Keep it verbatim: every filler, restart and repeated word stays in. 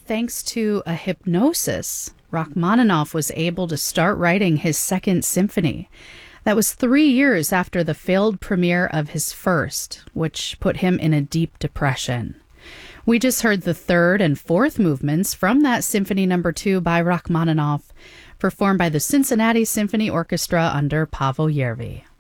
thanks to a hypnosis, Rachmaninoff was able to start writing his second symphony. That was three years after the failed premiere of his first, which put him in a deep depression. We just heard the third and fourth movements from that Symphony Number Two by Rachmaninoff, performed by the Cincinnati Symphony Orchestra under Paavo Järvi.